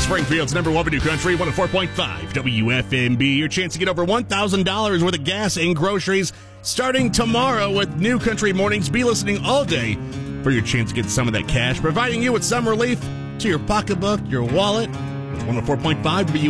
Springfield's number one for New Country, 104.5 WFMB. Your chance to get over $1,000 worth of gas and groceries starting tomorrow with New Country Mornings. Be listening all day for your chance to get some of that cash, providing you with some relief to your pocketbook, your wallet. 104.5 WFMB.